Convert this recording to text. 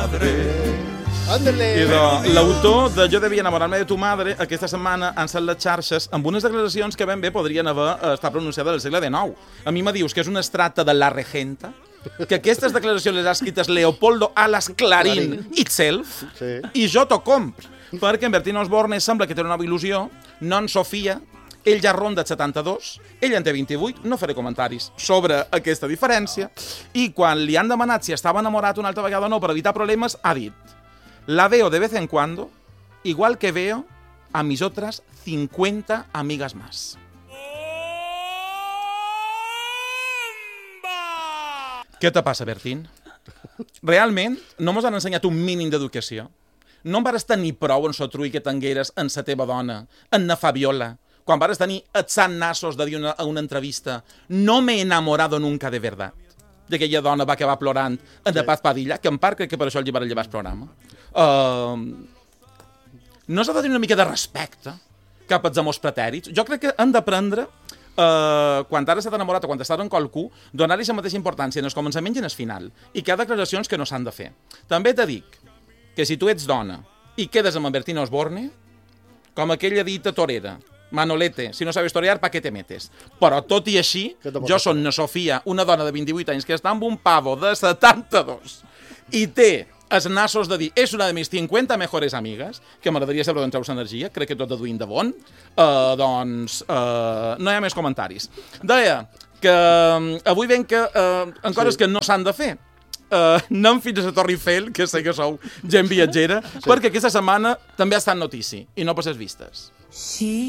I l'autor de Jo devia enamorar-me de tu madre aquesta setmana han estat les xarxes amb unes declaracions que ben bé podrien haver estat pronunciades al segle XIX. A mi me dius que és una estrata de La Regenta, que aquestes declaracions les ha escrites Leopoldo Alas Clarín itself, i jo t'ho compro, perquè en Bertín Osborne sembla que té una nova il·lusió, no en Sofia, ell ja ronda 72, ell en té 28, no faré comentaris sobre aquesta diferència, i quan li han demanat si estava enamorat una altra vegada o no per evitar problemes, ha dit: la veo de vez en cuando, igual que veo a mis otras 50 amigas más. Què te passa, Bertín? Realment, no mos han ensenyat un mínim d'educació? No em vares tenir prou en sotrui que tingueres en sa teva dona, en na Fabiola, quan vares tenir els sant nassos de dir a una entrevista no me he enamorado nunca de verdad, d'aquella dona va acabar plorant en de Paz Padilla, que en part crec que per això el llevaré llevar el programa. No s'ha de tenir una mica de respecte cap als amors pretèrits? Jo crec que han d'aprendre, quan t'has estat enamorat o quan t'estàs amb qualcú, donar-li la mateixa importància en el començament i en el final, i que hi ha declaracions que no s'han de fer. També te dic que si tu ets dona i quedes amb en Bertín Osborne, com aquella dita torera, Manolete, si no sabes torear, pa què te metes? Però tot i així, jo soc na Sofia, una dona de 28 anys que està amb un pavo de 72 i té els nassos de dir és una de mis 50 mejores amigas, que m'agradaria saber d'on treus energia, crec que tot deduïm de bon, doncs no hi ha més comentaris. Deia que avui ven que en coses que no s'han de fer. Anem fins a la Torre Eiffel, que sé que sou gent viatgera, perquè aquesta setmana també ha estat notícia, i no passes vistes. Sí.